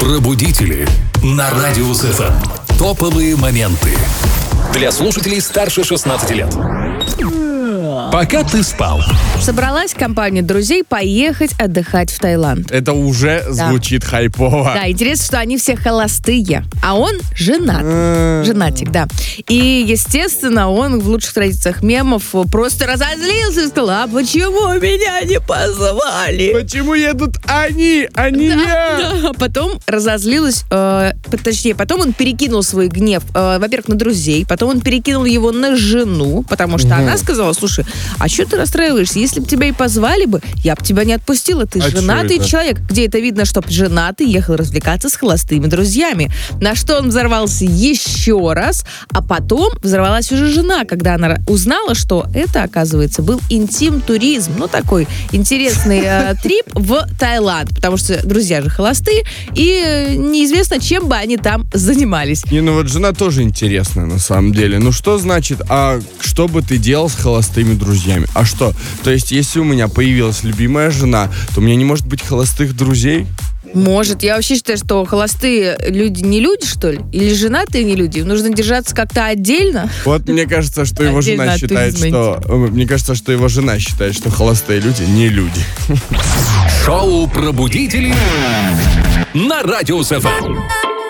Пробудители на Радио СФМ. Топовые моменты для слушателей старше 16 лет. Пока ты спал. Собралась компания друзей поехать отдыхать в Таиланд. Это уже звучит хайпово. Да, интересно, что они все холостые, а он женат. Женатик, да. И, естественно, он в лучших традициях мемов просто разозлился и сказал: а почему меня не позвали? Почему едут они, а не я? Да. Потом разозлилась, потом он перекинул свой гнев, во-первых, на друзей, потом он перекинул его на жену, потому что она сказала: слушай, а что ты расстраиваешься? Если бы тебя и позвали бы, я бы тебя не отпустила. Ты женатый человек. Где это видно, что женатый ехал развлекаться с холостыми друзьями? На что он взорвался еще раз, а потом взорвалась уже жена, когда она узнала, что это, оказывается, был интим-туризм. Ну, такой интересный трип в Таиланд, потому что друзья же холостые, и неизвестно, чем бы они там занимались. Ну вот жена тоже интересная, на самом деле. Ну, что значит, а что бы ты делал с холостыми друзьями? А что? То есть, если у меня появилась любимая жена, то у меня не может быть холостых друзей? Может. Я вообще считаю, что холостые люди не люди, что ли? Или женатые не люди? Нужно держаться как-то отдельно. Вот мне кажется, что его жена считает, что холостые люди не люди. Шоу «Пробудители» на Радио СФМ.